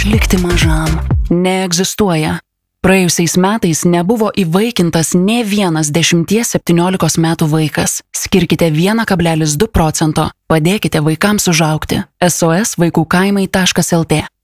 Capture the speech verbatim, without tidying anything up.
Likti mažam neegzistuoja. Praėjusiais metais nebuvo įvaikintas nė vienas dešimties septyniolikos metų vaikas. Skirkite vieną kablelis du procento. Padėkite vaikams užaugti. S O S vaikų kaimai taškas L T